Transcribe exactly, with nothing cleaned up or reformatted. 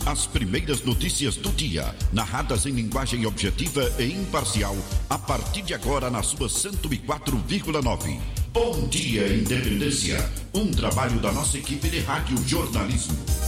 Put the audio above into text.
As primeiras notícias do dia, narradas em linguagem objetiva e imparcial, a partir de agora na sua cento e quatro vírgula nove. Bom Dia Independência, um trabalho da nossa equipe de rádio jornalismo.